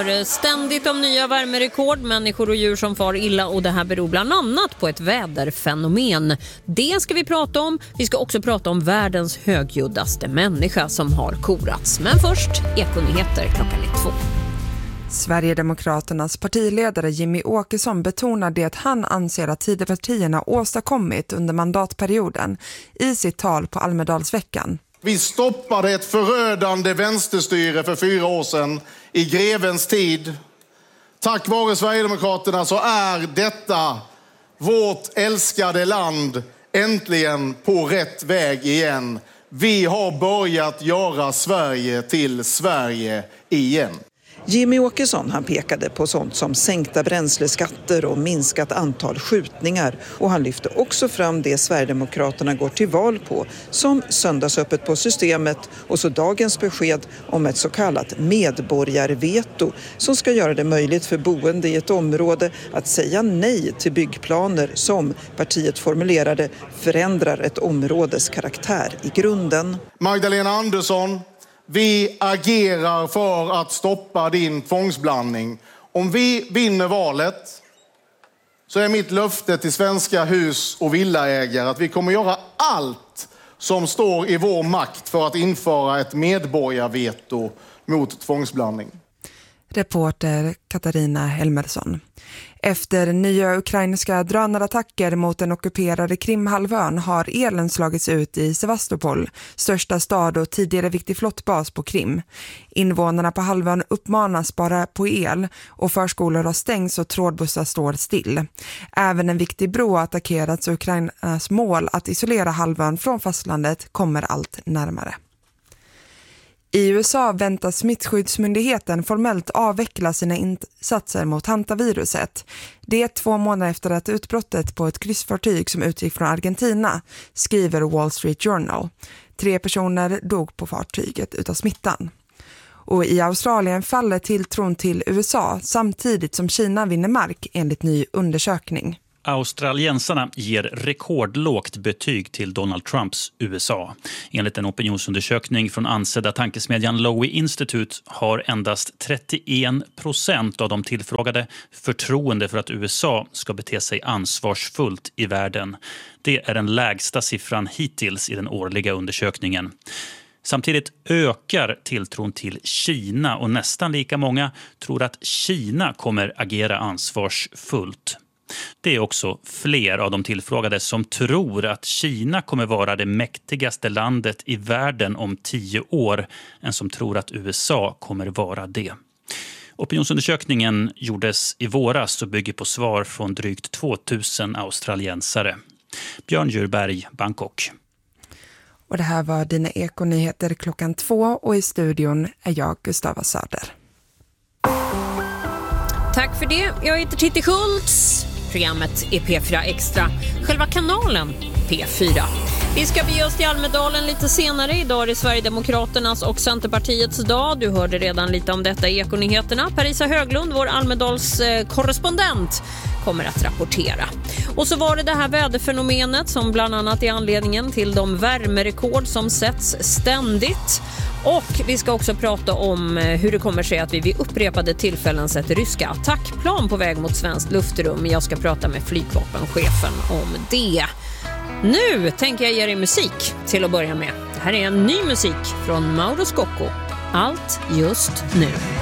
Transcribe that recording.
Ständigt om nya värmerekord, människor och djur som far illa, och det här beror bland annat på ett väderfenomen. Det ska vi prata om. Vi ska också prata om världens högljuddaste människa som har korats. Men först, Ekonyheter klockan 2. Sverigedemokraternas partiledare Jimmie Åkesson betonar det han anser att Tidöpartierna åstadkommit under mandatperioden i sitt tal på Almedalsveckan. Vi stoppade ett förödande vänsterstyre för 4 år sedan i grevens tid. Tack vare Sverigedemokraterna så är detta vårt älskade land äntligen på rätt väg igen. Vi har börjat göra Sverige till Sverige igen. Jimmie Åkesson, han pekade på sånt som sänkta bränsleskatter och minskat antal skjutningar, och han lyfte också fram det Sverigedemokraterna går till val på, som söndagsöppet på Systemet och så dagens besked om ett så kallat medborgarveto som ska göra det möjligt för boende i ett område att säga nej till byggplaner som partiet formulerade förändrar ett områdes karaktär i grunden. Magdalena Andersson, vi agerar för att stoppa din tvångsblandning. Om vi vinner valet så är mitt löfte till svenska hus- och villaägare att vi kommer göra allt som står i vår makt för att införa ett medborgarveto mot tvångsblandning. Reporter Katarina Helmersson. Efter nya ukrainska drönarattacker mot den ockuperade Krimhalvön har elen slagits ut i Sevastopol, största stad och tidigare viktig flottbas på Krim. Invånarna på halvön uppmanas spara på el och förskolor har stängts och trådbussar står still. Även en viktig bro har attackerats och Ukrainas mål att isolera halvön från fastlandet kommer allt närmare. I USA väntas smittskyddsmyndigheten formellt avveckla sina insatser mot hantaviruset. Det är 2 månader efter att utbrottet på ett kryssfartyg som utgick från Argentina, skriver Wall Street Journal. 3 personer dog på fartyget utav smittan. Och i Australien faller tilltron till USA samtidigt som Kina vinner mark enligt ny undersökning. Australiensarna ger rekordlågt betyg till Donald Trumps USA. Enligt en opinionsundersökning från ansedda tankesmedjan Lowy Institute har endast 31% av de tillfrågade förtroende för att USA ska bete sig ansvarsfullt i världen. Det är den lägsta siffran hittills i den årliga undersökningen. Samtidigt ökar tilltron till Kina och nästan lika många tror att Kina kommer agera ansvarsfullt. Det är också fler av de tillfrågade som tror att Kina kommer vara det mäktigaste landet i världen om 10 år än som tror att USA kommer vara det. Opinionsundersökningen gjordes i våras och bygger på svar från drygt 2000 australiensare. Björn Djurberg, Bangkok. Och det här var dina Ekonyheter klockan 2 och i studion är jag Gustava Söder. Tack för det. Jag heter Titti Schultz. Programmet är P4 Extra. Själva kanalen P4. Vi ska bege oss till Almedalen lite senare. Idag är det Sverigedemokraternas och Centerpartiets dag. Du hörde redan lite om detta i Ekonyheterna. Parisa Höglund, vår Almedals korrespondent, kommer att rapportera. Och så var det här väderfenomenet som bland annat är anledningen till de värmerekord som sätts ständigt. Och vi ska också prata om hur det kommer sig att vi vid upprepade tillfällen sett ryska attackplan på väg mot svenskt luftrum. Jag ska prata med flygvapenchefen om det. Nu tänker jag ge er musik till att börja med. Det här är en ny musik från Mauro Scocco. Allt just nu.